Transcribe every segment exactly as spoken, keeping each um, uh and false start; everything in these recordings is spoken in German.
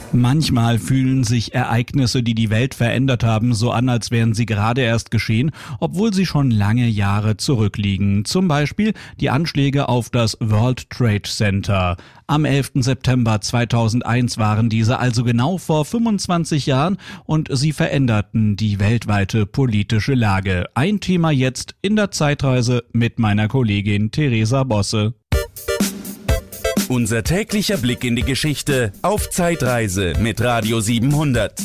Manchmal fühlen sich Ereignisse, die die Welt verändert haben, so an, als wären sie gerade erst geschehen, obwohl sie schon lange Jahre zurückliegen. Zum Beispiel die Anschläge auf das World Trade Center. Am elften September zweitausendeins waren diese, also genau vor fünfundzwanzig Jahren, und sie veränderten die weltweite politische Lage. Ein Thema jetzt in der Zeitreise mit meiner Kollegin Theresa Bosse. Unser täglicher Blick in die Geschichte auf Zeitreise mit Radio siebenhundert.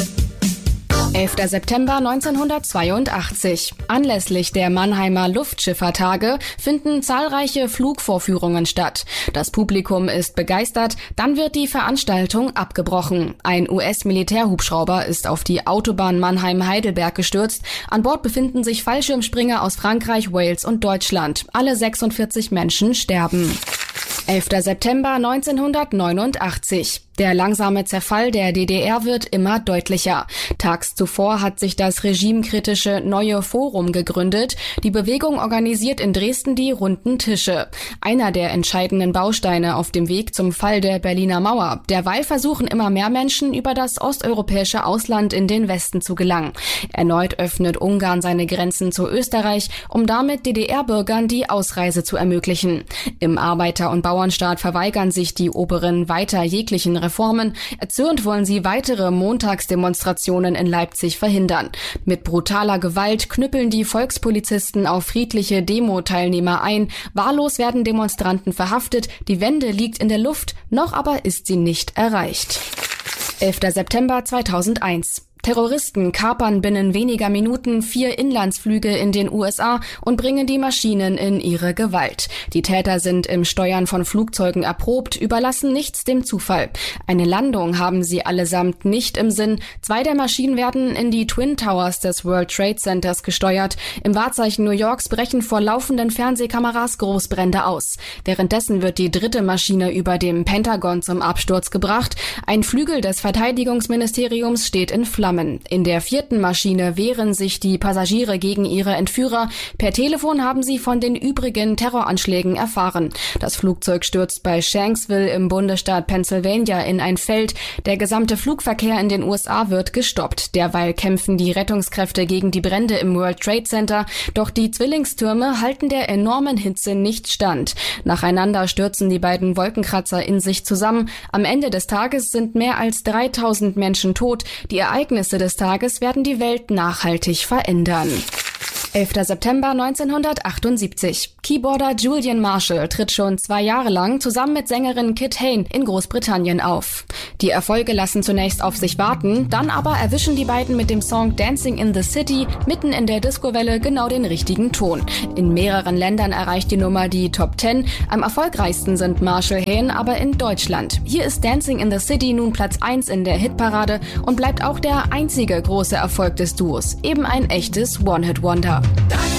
elfter September neunzehnhundertzweiundachtzig. Anlässlich der Mannheimer Luftschiffertage finden zahlreiche Flugvorführungen statt. Das Publikum ist begeistert, dann wird die Veranstaltung abgebrochen. Ein U S-Militärhubschrauber ist auf die Autobahn Mannheim-Heidelberg gestürzt. An Bord befinden sich Fallschirmspringer aus Frankreich, Wales und Deutschland. Alle sechsundvierzig Menschen sterben. elfter September neunzehnhundertneunundachtzig. Der langsame Zerfall der D D R wird immer deutlicher. Tags zuvor hat sich das regimekritische Neue Forum gegründet. Die Bewegung organisiert in Dresden die Runden Tische. Einer der entscheidenden Bausteine auf dem Weg zum Fall der Berliner Mauer. Derweil versuchen immer mehr Menschen über das osteuropäische Ausland in den Westen zu gelangen. Erneut öffnet Ungarn seine Grenzen zu Österreich, um damit D D R-Bürgern die Ausreise zu ermöglichen. Im Arbeiter- und Bauernstaat verweigern sich die Oberen weiter jeglichen Reformen. Erzürnt wollen sie weitere Montagsdemonstrationen in Leipzig verhindern. Mit brutaler Gewalt knüppeln die Volkspolizisten auf friedliche Demo-Teilnehmer ein. Wahllos werden Demonstranten verhaftet. Die Wende liegt in der Luft, noch aber ist sie nicht erreicht. elfter September zweitausendeins. Terroristen kapern binnen weniger Minuten vier Inlandsflüge in den U S A und bringen die Maschinen in ihre Gewalt. Die Täter sind im Steuern von Flugzeugen erprobt, überlassen nichts dem Zufall. Eine Landung haben sie allesamt nicht im Sinn. Zwei der Maschinen werden in die Twin Towers des World Trade Centers gesteuert. Im Wahrzeichen New Yorks brechen vor laufenden Fernsehkameras Großbrände aus. Währenddessen wird die dritte Maschine über dem Pentagon zum Absturz gebracht. Ein Flügel des Verteidigungsministeriums steht in Flammen. In der vierten Maschine wehren sich die Passagiere gegen ihre Entführer. Per Telefon haben sie von den übrigen Terroranschlägen erfahren. Das Flugzeug stürzt bei Shanksville im Bundesstaat Pennsylvania in ein Feld. Der gesamte Flugverkehr in den U S A wird gestoppt. Derweil kämpfen die Rettungskräfte gegen die Brände im World Trade Center. Doch die Zwillingstürme halten der enormen Hitze nicht stand. Nacheinander stürzen die beiden Wolkenkratzer in sich zusammen. Am Ende des Tages sind mehr als dreitausend Menschen tot. Die Ereignisse des Tages werden die Welt nachhaltig verändern. elfter September neunzehnhundertachtundsiebzig. Keyboarder Julian Marshall tritt schon zwei Jahre lang zusammen mit Sängerin Kit Hain in Großbritannien auf. Die Erfolge lassen zunächst auf sich warten, dann aber erwischen die beiden mit dem Song Dancing in the City mitten in der Discowelle genau den richtigen Ton. In mehreren Ländern erreicht die Nummer die Top zehn. Am erfolgreichsten sind Marshall Hain aber in Deutschland. Hier ist Dancing in the City nun Platz eins in der Hitparade und bleibt auch der einzige große Erfolg des Duos. Eben ein echtes One-Hit-Wonder.